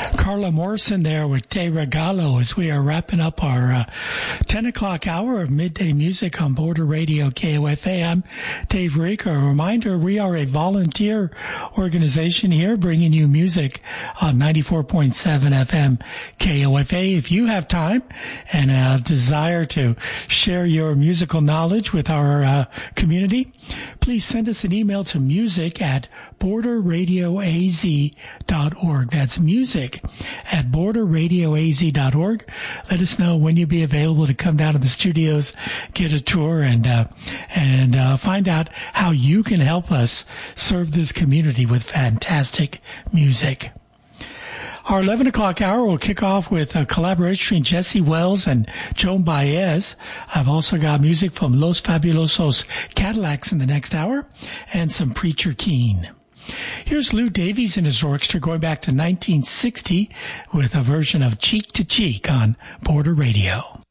Carla Morrison there with Te Regalo as we are wrapping up our 10 o'clock hour of midday music on Border Radio KOFA. I'm Dave Rick. A reminder, we are a volunteer organization here bringing you music on 94.7 FM KOFA. If you have time and a desire to share your musical knowledge with our community, please send us an email to music@borderradioaz.org. That's music@borderradioaz.org. Let us know when you'll be available to come down to the studios, get a tour, and find out how you can help us serve this community with fantastic music. Our 11 o'clock hour will kick off with a collaboration between Jesse Wells and Joan Baez. I've also got music from Los Fabulosos Cadillacs in the next hour and some Preacher Keen. Here's Lou Davies and his orchestra going back to 1960 with a version of Cheek to Cheek on Border Radio.